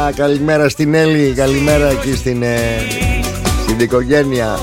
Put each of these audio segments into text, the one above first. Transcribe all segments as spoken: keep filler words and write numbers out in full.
καλημέρα στην Έλλη. Καλημέρα εκεί στην, ε, στην οικογένεια.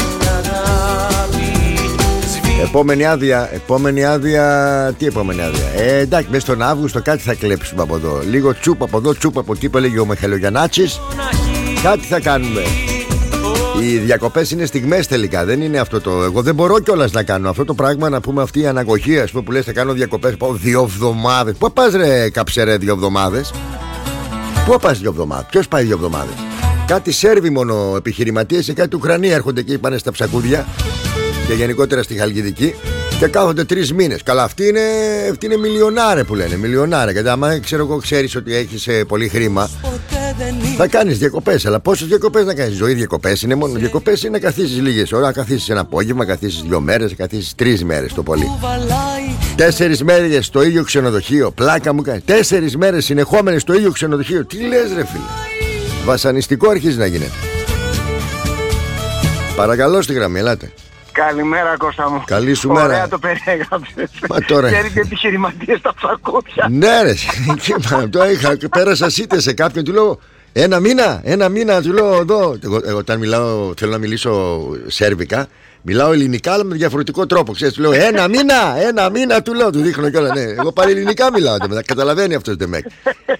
Επόμενη άδεια, επόμενη άδεια, τι επόμενη άδεια. Ε, εντάξει, μέσα στον Αύγουστο κάτι θα κλέψουμε από εδώ. Λίγο τσούπ από εδώ, τσούπ από εκεί που έλεγε ο Μιχαλογιαννάτσης. Κάτι θα κάνουμε. Οι διακοπές είναι στιγμές τελικά, δεν είναι αυτό το. Εγώ δεν μπορώ κιόλας να κάνω αυτό το πράγμα, να πούμε αυτή η αναγωγή, ας πούμε, που λες θα κάνω διακοπές. Πάω δύο εβδομάδες. Πού πας, ρε καψερέ, δύο εβδομάδες? Πού πας δύο εβδομάδες? Ποιος πάει δύο εβδομάδες? Κάτι Σέρβοι μόνο επιχειρηματίες και κάτι Ουκρανοί έρχονται εκεί, πάνε στα ψακούδια και γενικότερα στη Χαλκιδική και κάθονται τρεις μήνες. Καλά, αυτή είναι, αυτή είναι μιλιονάρε που λένε. Μιλιονάρε. Γιατί άμα ξέρω εγώ, ξέρεις ότι έχεις ε, πολύ χρήμα, θα κάνεις διακοπές. Αλλά πόσες διακοπές να κάνεις? Ζωή διακοπές είναι μόνο. Διακοπές είναι να καθίσεις λίγες ώρες, να καθίσεις ένα απόγευμα, να καθίσεις δύο μέρες, να καθίσεις τρεις μέρες το πολύ. Τέσσερις μέρες στο ίδιο ξενοδοχείο. Πλάκα μου κάνει. Τέσσερις μέρες συνεχόμενες στο ίδιο ξενοδοχείο. Τι λες, ρε φίλε? Βασανιστικό αρχίζει να γίνεται. Παρακαλώ στη γραμμή, ελάτε. Καλημέρα, Κώστα μου. Καλή σου Ωραία, μέρα. Ωραία το περιέγραψες. Μα τώρα. Ξέρεις και επιχειρηματίες στα ψακούδια. Ναι, ρε. Το είχα. Πέρασα είτε σε κάποιον, του λέω ένα μήνα, ένα μήνα, του λέω εδώ. Εγώ, εγώ όταν μιλάω, θέλω να μιλήσω σέρβικα, μιλάω ελληνικά, αλλά με διαφορετικό τρόπο. Ξέρεις, του λέω ένα μήνα, ένα μήνα, του λέω, του δείχνω κιόλα. Ναι, εγώ πάλι ελληνικά μιλάω. Καταλαβαίνει αυτός το μεκ.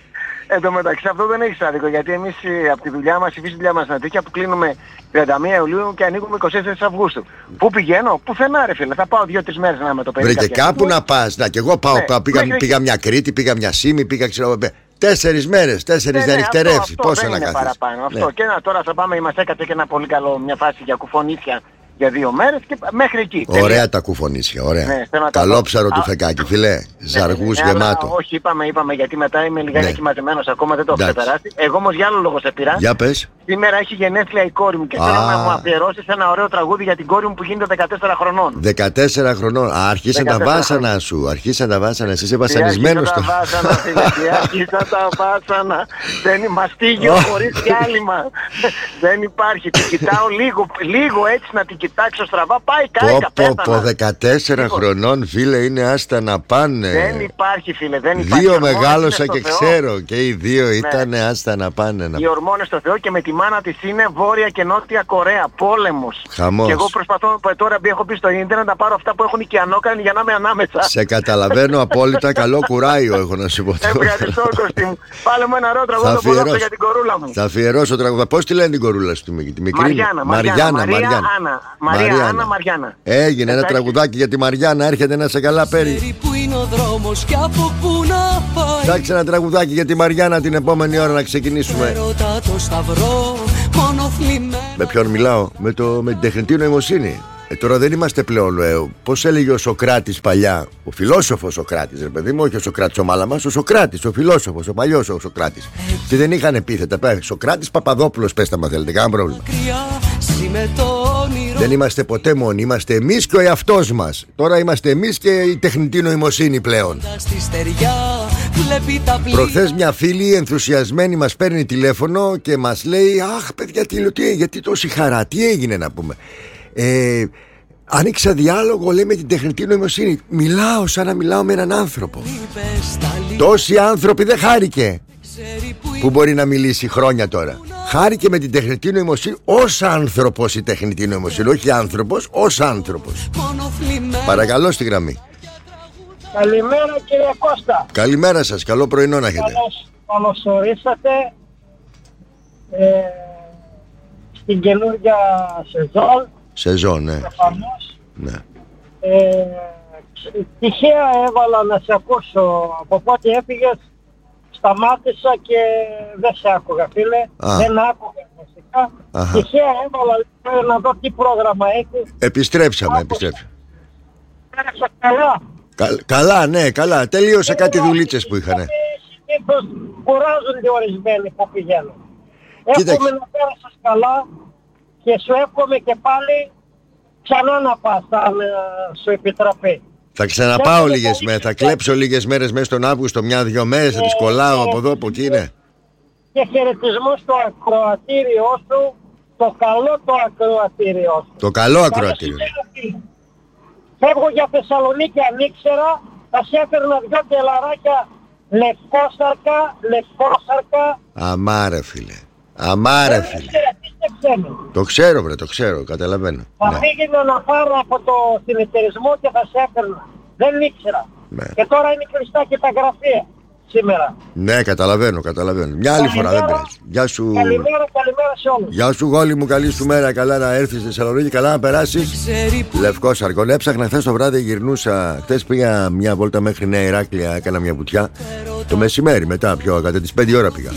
Εν τω μεταξύ αυτό δεν έχει άδικο, γιατί εμείς από τη δουλειά μας, η φύση δουλειά μας είναι τέτοια που κλείνουμε τριάντα μία Ιουλίου και ανοίγουμε είκοσι τέσσερις Αυγούστου. Πού πηγαίνω? Πουθενά, ρε φίλε. Θα πάω δύο τρεις μέρες να είμαι το παιδί. Βρε και κάπου να πας. Να, και εγώ πάω, Ναι, πάω πήγα, μέχρι... πήγα μια Κρήτη, πήγα μια Σύμη, πήγα ξέρω. Τέσσερις μέρες, τέσσερις ναι, διανυκτερεύσεις. Πόσο να κάθεσαι? Παραπάνω. Ναι. Αυτό. Και να, τώρα θα πάμε, μας έκατσε και ένα πολύ καλό, μια φάση για κουφονίσια για δύο μέρες και μέχρι εκεί. Ωραία τελείως. Τα κουφονίσια, ωραία. Ναι, καλόψαρο του Α, φεκάκι, φιλέ. Ζαργούς ναι, γεμάτο. Αλλά, όχι, είπαμε, είπαμε, γιατί μετά είμαι λιγάκι Ναι. κοιματεμένος ακόμα, δεν το έχω Εντάξει. ξεπεράσει. Εγώ όμως για άλλο λόγο σε πήρα. Για πες. Σήμερα έχει γενέθλια η κόρη μου και Α. θέλω να μου αφιερώσεις ένα ωραίο τραγούδι για την κόρη μου που γίνεται δεκατέσσερα χρονών. δεκατέσσερα χρονών. Α, αρχίσαν τα δεκατέσσερα βάσανα σου. Αρχίσαν τα βάσανα. Εσύ είσαι Τι βασανισμένος άρχισαν τώρα. τα βάσανα, φίλε, τι άρχισαν τα βάσανα. Δεν είναι μαστίγιο χωρίς διάλειμμα. Δεν υπάρχει. Την κοιτάω λίγο, λίγο έτσι να την κοιτάξω στραβά. Πάει κάηκα, Πω πω πω, πέθανα. δεκατέσσερα Λοιπόν. χρονών, φίλε, είναι άστα να πάνε. Δεν υπάρχει, φίλε, δεν υπάρχει. Δύο Οι ορμόνες μεγάλωσα είναι και στο Θεό. ξέρω. Και οι δύο ήταν άστα να πάνε. να- Οι ορμόνες στο Θεό και με τη μάνα της είναι Βόρεια και Νότια Κορέα. Πόλεμος. Χαμός. Και εγώ προσπαθώ τώρα που έχω πει στο ίντερνετ να πάρω αυτά που έχουν οι κιανόκανοι για να είμαι ανάμεσα. Σε καταλαβαίνω απόλυτα. Καλό κουράιο έχω να σου πω. Ευχαριστώ, Κωστή μου. Πάλε μου ένα ωραίο τραγούδι Θα που απολαύσω αφιερώσω. για την κορούλα μου. Θα αφιερώσω τραγουδά. Πώς τη λένε την κορούλα σου, τη μικρή? τη μικρή? Μαριάννα, Μαριάννα, Μαρία, Άννα. Μαρία, Άννα, Μαριάννα. Έγινε ένα Εντάξει. τραγουδάκι για τη Μαριάννα. Έρχεται να σε καλά πέρι. Που είναι ο δρόμος και από πού να πάει. Εντάξει, ένα τραγουδάκι για τη Μαριάννα την επόμενη ώρα να ξεκινήσουμε. Ρώτα το σταυρό, μόνο θλιμμένο. Με ποιον μιλάω? Με, το, με την τεχνητή νοημοσύνη. Ε, τώρα δεν είμαστε πλέον. Ε, πώς έλεγε ο Σοκράτης παλιά, ο φιλόσοφος Σοκράτης, ρε παιδί μου, όχι ο Σοκράτης ο Μάλαμας, ο Σοκράτης, ο φιλόσοφος, ο παλιός ο Σοκράτης. Και δεν είχαν επίθετα. Πέ, Σοκράτης Παπαδόπουλος, πες τα μα θέλετε, κανένα πρόβλημα. Δεν είμαστε ποτέ μόνοι, είμαστε εμείς και ο εαυτός μας. Τώρα είμαστε εμείς και η τεχνητή νοημοσύνη πλέον. Προχθές μια φίλη ενθουσιασμένη μας παίρνει τηλέφωνο και μας λέει «Αχ παιδιά, τι, τι, γιατί τόση χαρά, τι έγινε να πούμε?» Ε, άνοιξα διάλογο, λέει, με την τεχνητή νοημοσύνη. Μιλάω σαν να μιλάω με έναν άνθρωπο. Τόσοι άνθρωποι δεν χάρηκε που μπορεί να μιλήσει χρόνια τώρα. Χάρηκε με την τεχνητή νοημοσύνη ως άνθρωπος η τεχνητή νοημοσύνη. Όχι άνθρωπος, ως άνθρωπος. Παρακαλώ στη γραμμή. Καλημέρα, κύριε Κώστα. Καλημέρα σας, καλό πρωινό να έχετε. Καλώς, καλώς ορίσατε ε, στην καινούργια σεζόν. Σεζόν, ναι. Προφανώς. Ναι. Ε, τυχαία έβαλα να σε ακούσω. Από πότε έφυγες σταμάτησα και δεν σε άκουγα, φίλε. Α. Δεν άκουγα βασικά. Αχα. Τυχαία έβαλα λοιπόν, να δω τι πρόγραμμα έχει. Επιστρέψαμε, επιστρέψαμε. Πέρασα καλά. Κα- καλά, ναι, καλά. Τελείωσα κάτι δουλίτσες που είχανε. Συνήθως κουράζονται ορισμένοι που πηγαίνουν. Κοίταξε. Εύχομαι να πέρασες καλά και σου εύχομαι και πάλι ξανά να πας αν ε, σου επιτραπεί. Θα ξαναπάω λίγες μέρες, θα κλέψω λίγες μέρες μέσα στον Αύγουστο, μια-δυο μέρες, θα τις κολλάω από εδώ, από εκεί, ναι. Και χαιρετισμό στο ακροατήριό σου, το καλό το ακροατήριό σου. Το καλό ακροατήριο. Φεύγω για Θεσσαλονίκη αν ήξερα, θα σε έφερνα δυο κελαράκια Λευκόσαρκα, Λευκόσαρκα. Αμάρε φίλε. Αμάρε φίλε. Το ξέρω βρε, το ξέρω, καταλαβαίνω. Θα ναι. πήγαινα να πάρω από το συνεταιρισμό και θα σε έπαιρνα. Δεν ήξερα. Ναι. Και τώρα είναι κλειστά και τα γραφεία σήμερα. Ναι, καταλαβαίνω, καταλαβαίνω. Μια άλλη φορά δεν πειράζει. Γεια σου. Καλημέρα, καλημέρα σε όλους. Γεια σου γόλη μου, καλή σου μέρα. Καλά να έρθεις στη Θεσσαλονίκη, καλά να περάσεις. Λευκόσαρκο. Έψαχνα χθες το βράδυ, γυρνούσα. Χθες πήγα μια βόλτα μέχρι Νέα Ηράκλεια, έκανα μια βουτιά. Το μεσημέρι μετά, πιο κατά τις πέντε ώρα πήγα.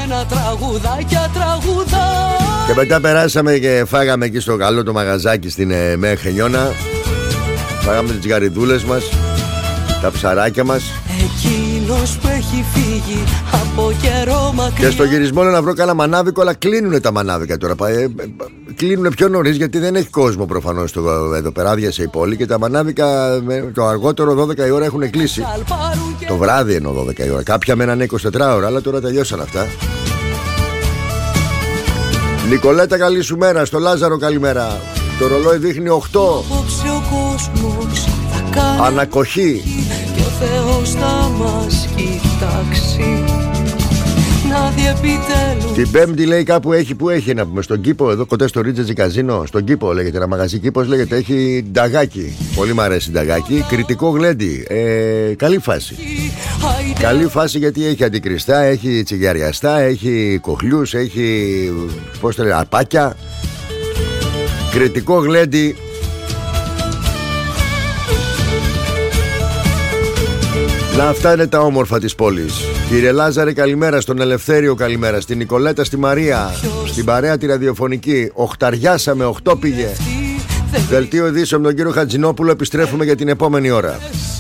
Και μετά περάσαμε και φάγαμε εκεί στο καλό το μαγαζάκι στην ε, Μεχενιώνα. Φάγαμε τις γαριδούλες μας, τα ψαράκια μας. Εκείνος που έχει φύγει από καιρό μακριά. Και στο γυρισμό λέω να βρω κανένα μανάβικο, αλλά κλείνουνε τα μανάβικα τώρα. Ε, ε, κλείνουνε πιο νωρίς γιατί δεν έχει κόσμο προφανώς το, εδώ πέρα, άδειασε η πόλη. Και τα μανάβικα το αργότερο δώδεκα η ώρα έχουν κλείσει. Το βράδυ εννοώ δώδεκα η ώρα. Κάποια μένανε είκοσι τέσσερις ώρα, αλλά τώρα τελειώσαν αυτά. Νικολέτα, καλή σου μέρα. Στο Λάζαρο, καλημέρα. Το ρολόι δείχνει οκτώ. Ανακοχή. Και ο Θεός θα μας κοιτάξει. Να δει επιτέλους. Την Πέμπτη λέει κάπου έχει, που έχει να πούμε, στον κήπο εδώ κοντά στο Ρίτζετζι Καζίνο. Στον κήπο λέγεται, ένα μαγαζί κήπος λέγεται, έχει νταγάκι. Πολύ μ' αρέσει νταγάκι. Κριτικό γλέντι. Ε, καλή φάση. Καλή φάση γιατί έχει αντικριστά, έχει τσιγαριαστά, έχει κοχλιούς, έχει, πώς το λένε, αρπάκια. Κριτικό γλέντι. Να, αυτά είναι τα όμορφα της πόλης. Κύριε Λάζαρε, καλημέρα. Στον Ελευθέριο, καλημέρα. Στην Νικολέτα, στη Μαρία. Στην παρέα τη ραδιοφωνική. Οχταριάσαμε, οχτώ πήγε. Δελτίο ειδήσεων με τον κύριο Χατζηνόπουλο. Επιστρέφουμε για την επόμενη ώρα.